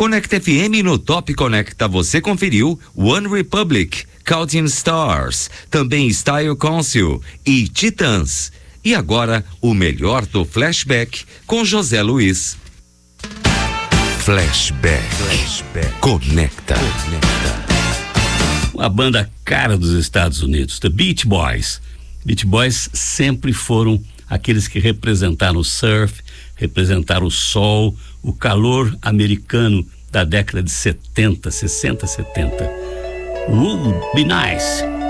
Conecta FM no Top Conecta você conferiu One Republic, Counting Stars, também Style Council e Titãs. E agora, o melhor do Flashback com José Luiz. Flashback. Conecta. Uma banda cara dos Estados Unidos, The Beach Boys. Beach Boys sempre foram aqueles que representaram o surf, representaram o sol, o calor americano da década de 70, 60, 70. Would be nice.